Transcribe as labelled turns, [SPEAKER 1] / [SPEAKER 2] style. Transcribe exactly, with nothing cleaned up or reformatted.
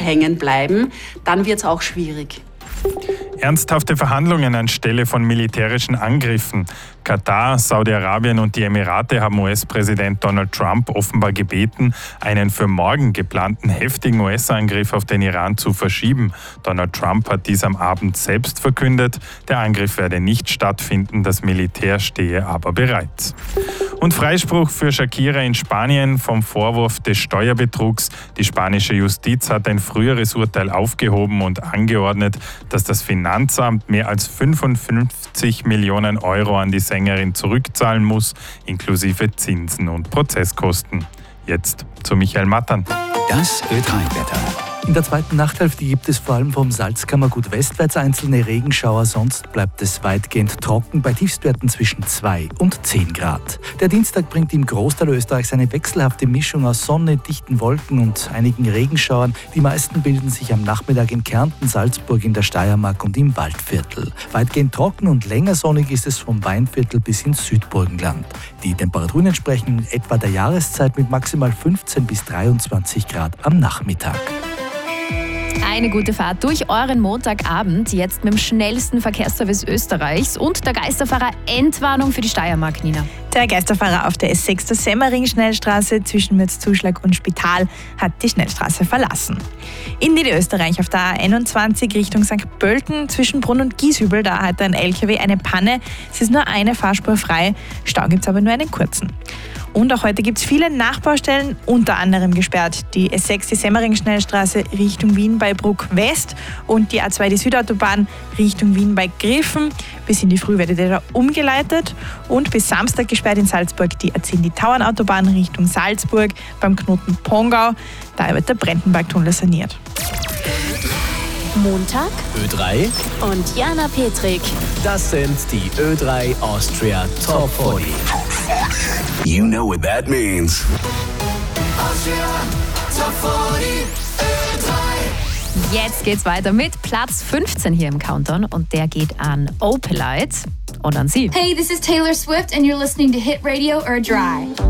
[SPEAKER 1] hängen bleiben, dann wird es auch schwierig.
[SPEAKER 2] Ernsthafte Verhandlungen anstelle von militärischen Angriffen. Katar, Saudi-Arabien und die Emirate haben U S-Präsident Donald Trump offenbar gebeten, einen für morgen geplanten heftigen U S-Angriff auf den Iran zu verschieben. Donald Trump hat dies am Abend selbst verkündet. Der Angriff werde nicht stattfinden, das Militär stehe aber bereit. Und Freispruch für Shakira in Spanien vom Vorwurf des Steuerbetrugs. Die spanische Justiz hat ein früheres Urteil aufgehoben und angeordnet, dass das Finanzamt mehr als fünfundfünfzig Millionen Euro an die Sängerin zurückzahlen muss, inklusive Zinsen und Prozesskosten. Jetzt zu Michael Mattern.
[SPEAKER 3] Das Ö drei Wetter.
[SPEAKER 4] In der zweiten Nachthälfte gibt es vor allem vom Salzkammergut westwärts einzelne Regenschauer, sonst bleibt es weitgehend trocken bei Tiefstwerten zwischen zwei und zehn Grad. Der Dienstag bringt im Großteil Österreichs eine wechselhafte Mischung aus Sonne, dichten Wolken und einigen Regenschauern. Die meisten bilden sich am Nachmittag in Kärnten, Salzburg, in der Steiermark und im Waldviertel. Weitgehend trocken und länger sonnig ist es vom Weinviertel bis ins Südburgenland. Die Temperaturen entsprechen etwa der Jahreszeit mit maximal fünfzehn bis dreiundzwanzig Grad am Nachmittag.
[SPEAKER 5] Eine gute Fahrt durch euren Montagabend, jetzt mit dem schnellsten Verkehrsservice Österreichs und der Geisterfahrer Endwarnung für die Steiermark, Nina.
[SPEAKER 6] Der Geisterfahrer auf der S sechs der Semmering-Schnellstraße zwischen Mürzzuschlag und Spital hat die Schnellstraße verlassen. In Niederösterreich auf der A einundzwanzig Richtung Sankt Pölten zwischen Brunn und Gieshübel, da hat ein L K W eine Panne. Es ist nur eine Fahrspur frei, Stau gibt es aber nur einen kurzen. Und auch heute gibt es viele Nachbaustellen, unter anderem gesperrt. Die S sechs, die Semmering-Schnellstraße Richtung Wien bei Bruck West und die A zwei, die Südautobahn Richtung Wien bei Griffen. Bis in die Früh werdet ihr da umgeleitet und bis Samstag gesperrt in Salzburg die A zehn, die Tauernautobahn Richtung Salzburg beim Knoten Pongau. Da wird der Brentenbergtunnel saniert.
[SPEAKER 7] Montag
[SPEAKER 3] Ö drei
[SPEAKER 7] und Jana Petrik.
[SPEAKER 3] Das sind die Ö drei Austria Top vierzig.
[SPEAKER 8] You know what that means.
[SPEAKER 7] Austria Top vierzig, Ö drei.
[SPEAKER 5] Jetzt geht's weiter mit Platz fünfzehn hier im Countdown und der geht an Opalite und an sie.
[SPEAKER 9] Hey, this is Taylor Swift and you're listening to Hit Radio Ö drei.